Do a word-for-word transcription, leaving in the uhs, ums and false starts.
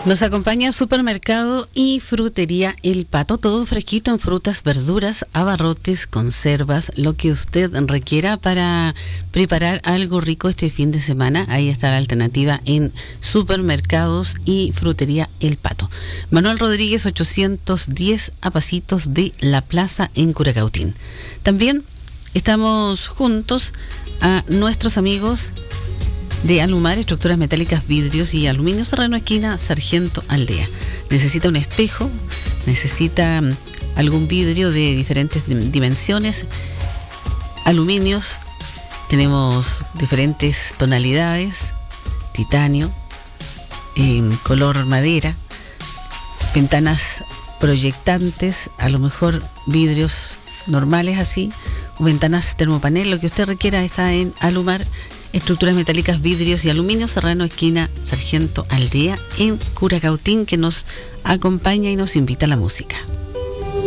Nos acompaña Supermercado y Frutería El Pato, todo fresquito en frutas, verduras, abarrotes, conservas, lo que usted requiera para preparar algo rico este fin de semana. Ahí está la alternativa en Supermercados y Frutería El Pato. Manuel Rodríguez ochocientos diez, a pasitos de la plaza en Curacautín. También estamos juntos a nuestros amigos de Alumar, estructuras metálicas, vidrios y aluminio, Serrano Esquina, Sargento Aldea. Necesita un espejo, necesita algún vidrio de diferentes dimensiones, aluminios, tenemos diferentes tonalidades, titanio, eh, color madera, ventanas proyectantes, a lo mejor vidrios normales así, o ventanas termopanel, lo que usted requiera está en Alumar. Estructuras metálicas, vidrios y aluminio, Serrano Esquina, Sargento Aldea, en Curacautín, que nos acompaña y nos invita a la música.